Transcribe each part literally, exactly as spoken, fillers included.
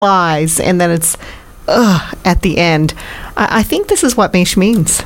lies, and then it's ugh at the end. I, I think this is what Maish means.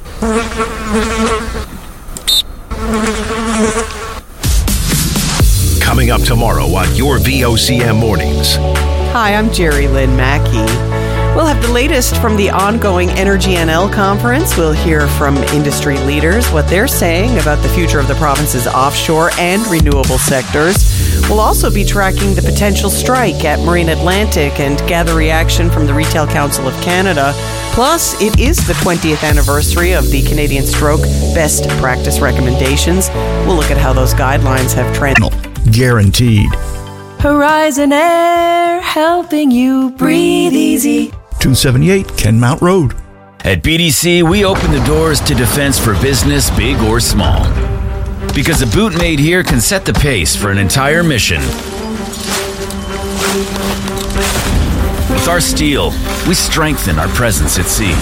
Coming up tomorrow on your V O C M Mornings. Hi, I'm Jerry Lynn Mackey. We'll have the latest from the ongoing Energy N L conference. We'll hear from industry leaders, what they're saying about the future of the province's offshore and renewable sectors. We'll also be tracking the potential strike at Marine Atlantic and gather reaction from the Retail Council of Canada. Plus, it is the twentieth anniversary of the Canadian Stroke Best Practice Recommendations. We'll look at how those guidelines have trended. Guaranteed. Horizon Air, helping you breathe easy. two seventy-eight Kenmount Road. At B D C, we open the doors to defense for business, big or small. Because a boot made here can set the pace for an entire mission. With our steel, we strengthen our presence at sea.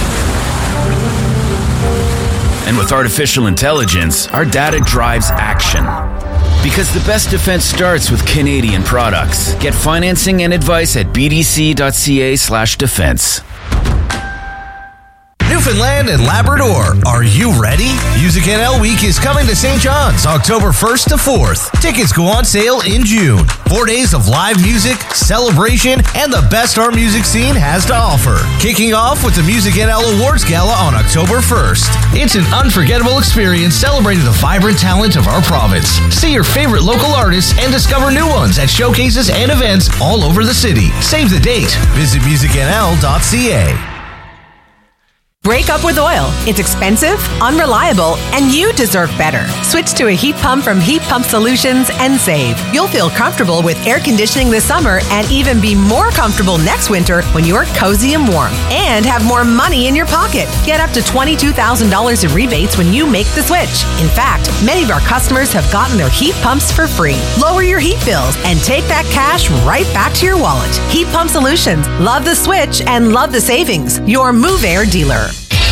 And with artificial intelligence, our data drives action. Because the best defense starts with Canadian products. Get financing and advice at bdc.ca slash defense. Newfoundland and Labrador, are you ready? Music N L Week is coming to Saint John's October first to fourth. Tickets go on sale in June. Four days of live music, celebration, and the best our music scene has to offer. Kicking off with the Music N L Awards Gala on October first. It's an unforgettable experience celebrating the vibrant talent of our province. See your favorite local artists and discover new ones at showcases and events all over the city. Save the date. Visit music n l dot c a. Break up with oil. It's expensive, unreliable, and you deserve better. Switch to a heat pump from Heat Pump Solutions and save. You'll feel comfortable with air conditioning this summer and even be more comfortable next winter when you're cozy and warm. And have more money in your pocket. Get up to twenty-two thousand dollars in rebates when you make the switch. In fact, many of our customers have gotten their heat pumps for free. Lower your heat bills and take that cash right back to your wallet. Heat Pump Solutions. Love the switch and love the savings. Your Move Air dealer.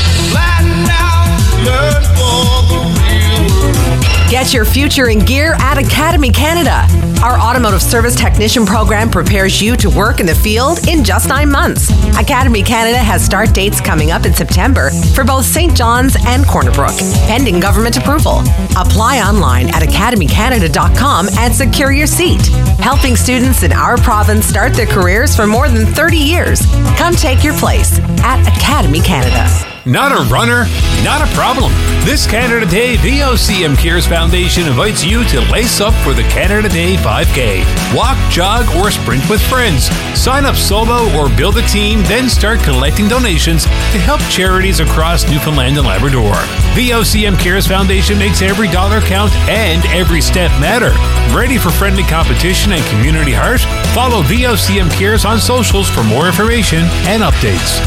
Get your future in gear at Academy Canada. Our automotive service technician program prepares you to work in the field in just nine months. Academy Canada has start dates coming up in September for both Saint John's and Corner Brook, pending government approval. Apply online at academy canada dot com and secure your seat. Helping students in our province start their careers for more than thirty years. Come take your place at Academy Canada. Not a runner? Not a problem. This Canada Day, V O C M Cares Foundation invites you to lace up for the Canada Day five K. Walk, jog, or sprint with friends. Sign up solo or build a team, then start collecting donations to help charities across Newfoundland and Labrador. V O C M Cares Foundation makes every dollar count and every step matter. Ready for friendly competition and community heart? Follow V O C M Cares on socials for more information and updates.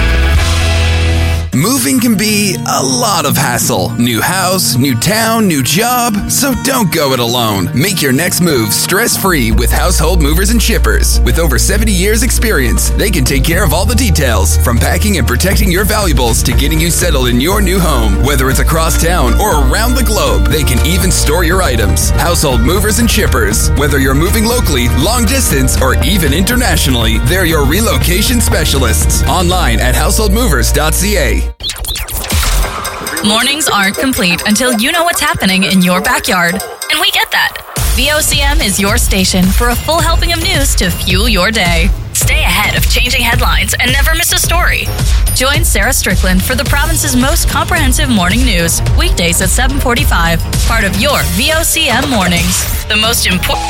Moving can be a lot of hassle. New house, new town, new job. So don't go it alone. Make your next move stress-free with Household Movers and Shippers. With over seventy years experience, they can take care of all the details, from packing and protecting your valuables to getting you settled in your new home. Whether it's across town or around the globe, they can even store your items. Household Movers and Shippers. Whether you're moving locally, long distance, or even internationally, they're your relocation specialists. Online at household movers dot c a. Mornings aren't complete until you know what's happening in your backyard. And we get that. V O C M is your station for a full helping of news to fuel your day. Stay ahead of changing headlines and never miss a story. Join Sarah Strickland for the province's most comprehensive morning news, weekdays at seven forty-five, part of your V O C M Mornings. The most important...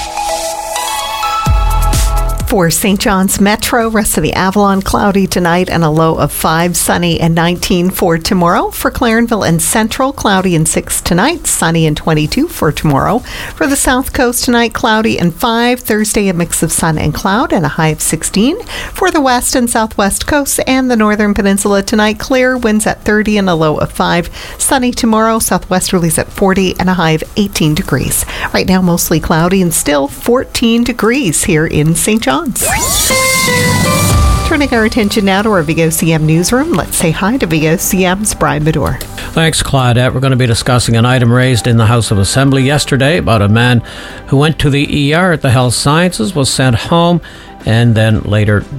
For Saint John's Metro, rest of the Avalon, cloudy tonight and a low of five, sunny and nineteen for tomorrow. For Clarenville and Central, cloudy and six tonight, sunny and twenty-two for tomorrow. For the South Coast tonight, cloudy and five. Thursday, a mix of sun and cloud and a high of sixteen. For the West and Southwest coasts and the Northern Peninsula tonight, clear, winds at thirty and a low of five. Sunny tomorrow, southwesterlies at forty and a high of eighteen degrees. Right now, mostly cloudy and still fourteen degrees here in Saint John's. Turning our attention now to our V O C M newsroom, let's say hi to V O C M's Brian Bedore. Thanks, Claudette. We're going to be discussing an item raised in the House of Assembly yesterday about a man who went to the E R at the Health Sciences, was sent home, and then later